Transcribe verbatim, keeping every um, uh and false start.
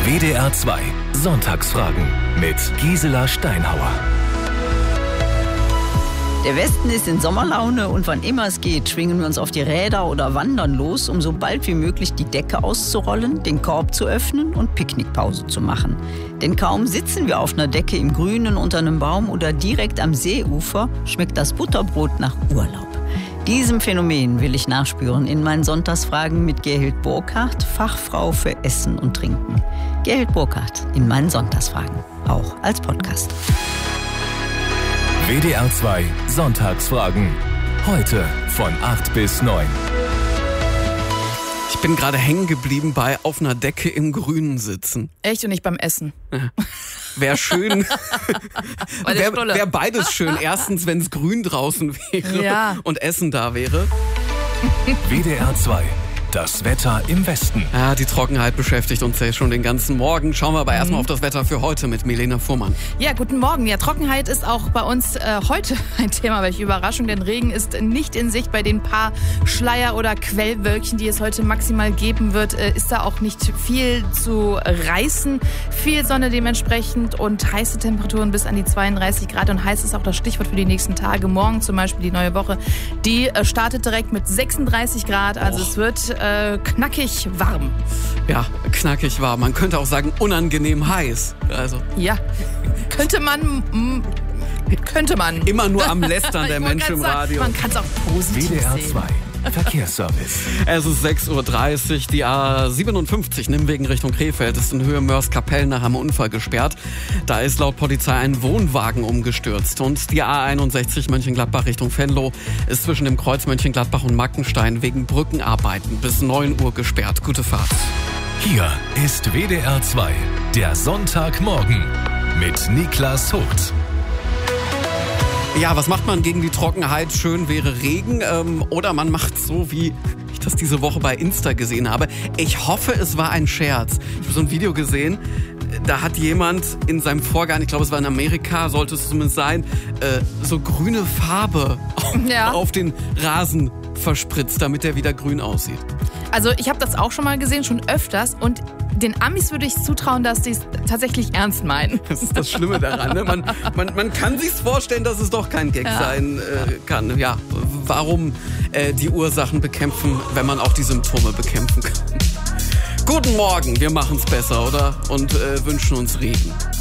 W D R zwei Sonntagsfragen mit Gisela Steinhauer. Der Westen ist in Sommerlaune und wann immer es geht, schwingen wir uns auf die Räder oder wandern los, um so bald wie möglich die Decke auszurollen, den Korb zu öffnen und Picknickpause zu machen. Denn kaum sitzen wir auf einer Decke im Grünen unter einem Baum oder direkt am Seeufer, schmeckt das Butterbrot nach Urlaub. Diesem Phänomen will ich nachspüren in meinen Sonntagsfragen mit Gerhild Burkhardt, Fachfrau für Essen und Trinken. Gerhild Burkhardt in meinen Sonntagsfragen, auch als Podcast. W D R zwei Sonntagsfragen. Heute von acht bis neun. Ich bin gerade hängen geblieben bei auf einer Decke im Grünen sitzen. Echt und nicht beim Essen. Ja. Wäre schön. Wäre wär beides schön. Erstens, wenn es grün draußen wäre ja. und Essen da wäre. W D R zwei. Das Wetter im Westen. Ja, die Trockenheit beschäftigt uns ja schon den ganzen Morgen. Schauen wir aber mhm. erstmal auf das Wetter für heute mit Milena Fuhrmann. Ja, guten Morgen. Ja, Trockenheit ist auch bei uns äh, heute ein Thema, welche Überraschung, denn Regen ist nicht in Sicht. Bei den paar Schleier- oder Quellwölkchen, die es heute maximal geben wird, äh, ist da auch nicht viel zu reißen. Viel Sonne dementsprechend und heiße Temperaturen bis an die zweiunddreißig Grad. Und heiß ist auch das Stichwort für die nächsten Tage. Morgen zum Beispiel die neue Woche, die äh, startet direkt mit sechsunddreißig Grad. Also oh. es wird äh, knackig warm. Ja, knackig warm. Man könnte auch sagen unangenehm heiß. Also ja, könnte man... M- könnte man. Immer nur am Lästern der Menschen im sagen, Radio. Man kann es auch positiv W D R sehen. zwei Verkehrsservice. Es ist sechs Uhr dreißig, die A siebenundfünfzig Nimwegen Richtung Krefeld ist in Höhe Mörs-Kapellen nach einem Unfall gesperrt. Da ist laut Polizei ein Wohnwagen umgestürzt. Und die A einundsechzig Mönchengladbach Richtung Venlo ist zwischen dem Kreuz Mönchengladbach und Mackenstein wegen Brückenarbeiten bis neun Uhr gesperrt. Gute Fahrt. Hier ist W D R zwei, der Sonntagmorgen mit Niklas Hucht. Ja, was macht man gegen die Trockenheit? Schön wäre Regen. Ähm, oder man macht so, wie ich das diese Woche bei Insta gesehen habe. Ich hoffe, es war ein Scherz. Ich habe so ein Video gesehen, da hat jemand in seinem Vorgarten, ich glaube, es war in Amerika, sollte es zumindest sein, äh, so grüne Farbe ja. auf den Rasen verspritzt, damit der wieder grün aussieht. Also ich habe das auch schon mal gesehen, schon öfters. Und den Amis würde ich zutrauen, dass die es tatsächlich ernst meinen. Das ist das Schlimme daran. Ne? Man, man, man kann sich's vorstellen, dass es doch kein Gag ja. sein äh, kann. Ja, warum äh, die Ursachen bekämpfen, wenn man auch die Symptome bekämpfen kann? Guten Morgen, wir machen's besser, oder? Und äh, wünschen uns Regen.